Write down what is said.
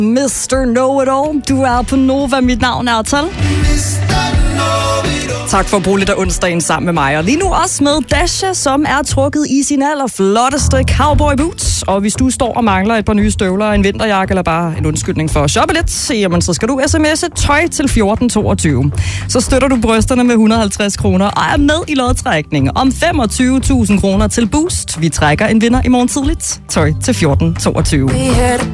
Mr. Know-It-All, du er på Nova. Mit navn er Tal. Tak for at bruge lidt af onsdagen sammen med mig. Og lige nu også med Dasha, som er trukket i sin allerflotteste cowboy boots. Og hvis du står og mangler et par nye støvler, en vinterjakke eller bare en undskyldning for at shoppe lidt, jamen så skal du sms'e tøj til 1422. Så støtter du brysterne med 150 kroner og er med i lodtrækning om 25.000 kroner til Boost. Vi trækker en vinder i morgen tidligt. Tøj til 1422.